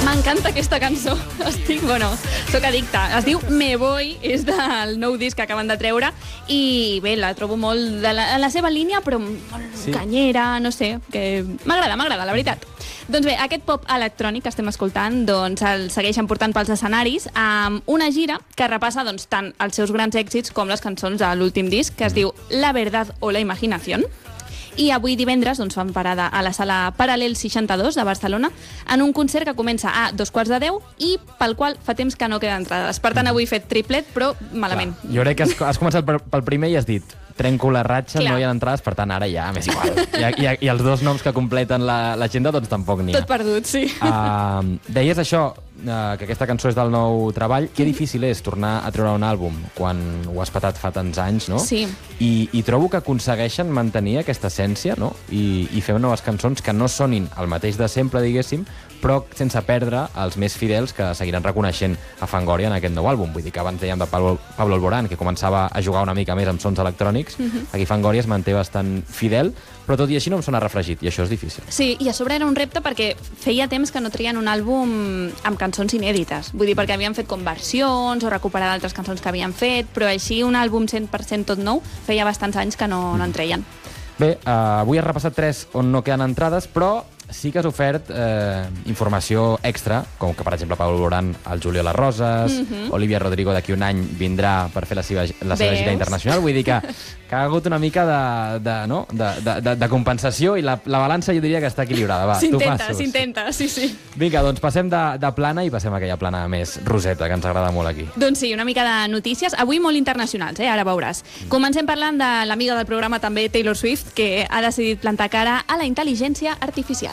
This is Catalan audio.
M'encanta aquesta cançó. Soc addicta. Es diu Me Voy, és del nou disc que acaben de treure i bé, la trobo molt en la seva línia, però molt canyera, no sé, que m'agrada, la veritat. Doncs bé, aquest pop electrònic que estem escoltant doncs, el segueixen portant pels escenaris amb una gira que repassa doncs, tant els seus grans èxits com les cançons de l'últim disc, que es diu La Verdad o la Imaginación. I avui divendres doncs, fan parada a la sala Paral·lel 62 de Barcelona en un concert que comença a 2:15 i pel qual fa temps que no queden entrades. Per tant, avui he fet triplet, però malament. Clar, jo crec que has començat pel primer i has dit trenco la ratxa, no hi ha entrades, per tant, ara ja m'és igual. I els dos noms que completen l'agenda, doncs tampoc n'hi ha. Tot perdut, sí. Deies això, que aquesta cançó és del nou treball. Que difícil és tornar a treure un àlbum quan ho has patat fa tants anys, no? Sí. I trobo que aconsegueixen mantenir aquesta essència, no? I fer noves cançons que no sonin el mateix de sempre, diguéssim, però sense perdre els més fidels que seguiran reconeixent a Fangoria en aquest nou àlbum. Vull dir que abans dèiem de Pablo Alborán, que començava a jugar una mica més amb sons electrònics. Aquí Fangoria es manté bastant fidel, però tot i així no em sona refregit, i això és difícil. Sí, i a sobre era un repte perquè feia temps que no treien un àlbum amb cançons inèdites. Vull dir, perquè havien fet conversions o recuperar d'altres cançons que havien fet, però així un àlbum 100% tot nou feia bastants anys que no en treien. Bé, avui has repassat 3 on no queden entrades, però sí que has ofert informació extra, com que, per exemple, Pablo Alborán al Julio Las Roses, Olivia Rodrigo d'aquí un any vindrà per fer la seva gira internacional. Vull dir que ha hagut una mica de compensació i la balança jo diria que està equilibrada. Va, S'intenta, sí. Vinga, doncs passem de plana i passem a aquella plana més roseta, que ens agrada molt aquí. Doncs sí, una mica de notícies, avui molt internacionals, ara veuràs. Comencem parlant de l'amiga del programa també, Taylor Swift, que ha decidit plantar cara a la intel·ligència artificial.